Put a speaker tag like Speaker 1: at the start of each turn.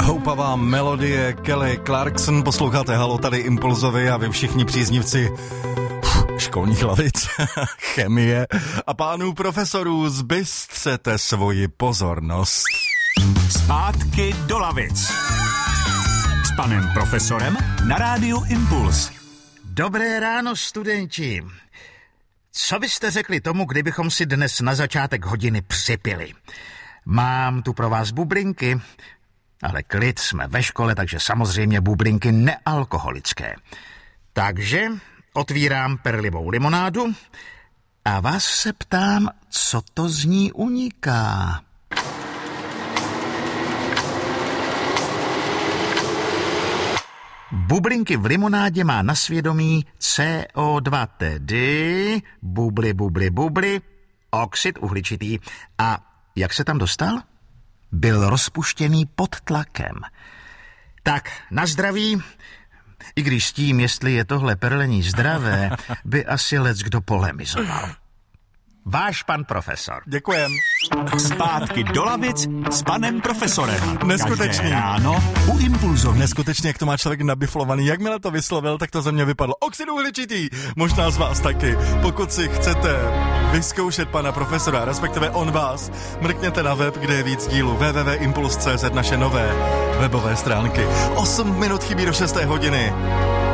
Speaker 1: Houpavá melodie Kelly Clarkson, posloucháte Halo, tady Impulzovi a vy všichni příznivci školních lavic, chemie a pánů profesorů, zbystřete svoji pozornost.
Speaker 2: Zpátky do lavic s panem profesorem na rádiu Impuls.
Speaker 3: Dobré ráno, studenti. Co byste řekli tomu, kdybychom si dnes na začátek hodiny připili? Mám tu pro vás bublinky, ale klid, jsme ve škole, takže samozřejmě bublinky nealkoholické. Takže otvírám perlivou limonádu a vás se ptám, co to z ní uniká. Bublinky v limonádě má na svědomí CO2, tedy bubly, oxid uhličitý. A jak se tam dostal? Byl rozpuštěný pod tlakem. Tak, na zdraví, i když s tím, jestli je tohle perlení zdravé, by asi leckdo polemizoval. Váš pan profesor.
Speaker 1: Děkujem.
Speaker 2: Zpátky do lavic s panem profesorem.
Speaker 1: Neskutečný.
Speaker 2: Každé ráno u Impulzu.
Speaker 1: Neskutečně, jak to má člověk nabiflovaný. Jakmile to vyslovil, tak to ze mě vypadlo. Oxid uhličitý. Možná z vás taky. Pokud si chcete vyzkoušet pana profesora, respektive on vás, mrkněte na web, kde je víc dílů. www.impuls.cz, naše nové webové stránky. 8 minut chybí do 6. hodiny.